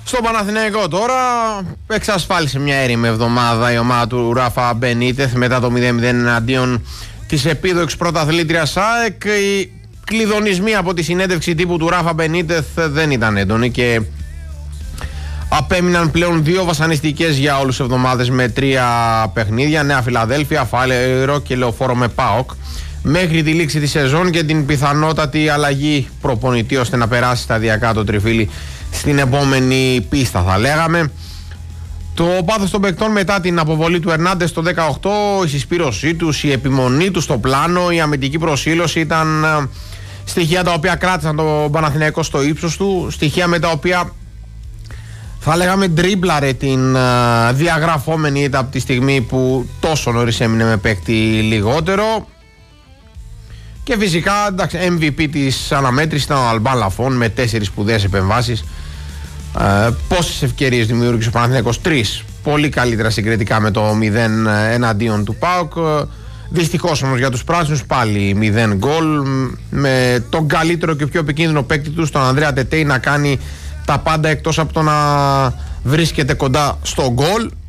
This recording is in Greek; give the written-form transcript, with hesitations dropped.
Στο Παναθηναϊκό τώρα εξασφάλισε μια έρημη εβδομάδα η ομάδα του Ράφα Μπενίτεθ μετά το 0-0 εναντίον της επίδοξης πρωταθλήτριας ΑΕΚ. Οι κλειδονισμοί από τη συνέντευξη τύπου του Ράφα Μπενίτεθ δεν ήταν έντονοι και απέμειναν πλέον 2 βασανιστικές για όλους τις εβδομάδες με 3 παιχνίδια: Νέα Φιλαδέλφια, Φάλαιρο και Λεωφόρο με ΠΑΟΚ, μέχρι τη λήξη της σεζόν και την πιθανότατη αλλαγή προπονητή ώστε να περάσει σταδιακά το τριφύλι στην επόμενη πίστα, θα λέγαμε. Το πάθος των παικτών μετά την αποβολή του Ερνάντες το 18, η συσπήρωσή τους, η επιμονή τους στο πλάνο, η αμυντική προσήλωση ήταν στοιχεία τα οποία κράτησαν τον Παναθηναϊκό στο ύψος του, στοιχεία με τα οποία θα λέγαμε ντρίμπλαρε την διαγραφόμενη ήττα από τη στιγμή που τόσο νωρίς έμεινε με παίκτη λιγότερο. Και φυσικά MVP της αναμέτρησης ήταν ο Αλμπάν Λαφών με 4 σπουδαίες επεμβάσεις. Πόσες ευκαιρίες δημιούργησε ο Παναθηναϊκός? 3. Πολύ καλύτερα συγκριτικά με το 0 εναντίον του ΠΑΟΚ. Δυστυχώς όμως για τους πράσινους πάλι 0 γκολ, με τον καλύτερο και πιο επικίνδυνο παίκτη τους, τον Ανδρέα Τετέι, να κάνει τα πάντα εκτός από το να βρίσκεται κοντά στο γκολ.